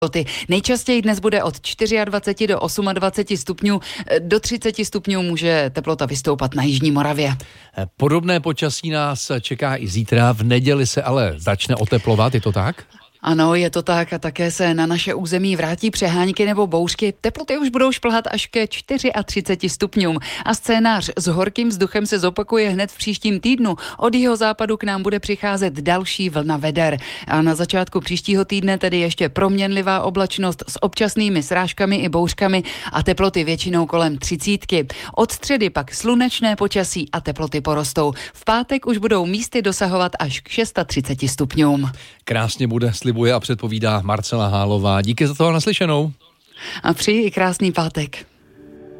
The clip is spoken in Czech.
Nejčastěji dnes bude od 24 do 28 stupňů, do 30 stupňů může teplota vystoupat na jižní Moravě. Podobné počasí nás čeká i zítra, v neděli se ale začne oteplovat, je to tak? Ano, je to tak a také se na naše území vrátí přehánky nebo bouřky. Teploty už budou šplhat až ke 34 stupňům. A scénář s horkým vzduchem se zopakuje hned v příštím týdnu. Od jihozápadu k nám bude přicházet další vlna veder. A na začátku příštího týdne tedy ještě proměnlivá oblačnost s občasnými srážkami i bouřkami a teploty většinou kolem 30. Od středy pak slunečné počasí a teploty porostou. V pátek už budou místy dosahovat až k 36 stupňům. Krásně bude, slibuje a předpovídá Marcela Hálová. Díky za to, naslyšenou. A přeji i krásný pátek.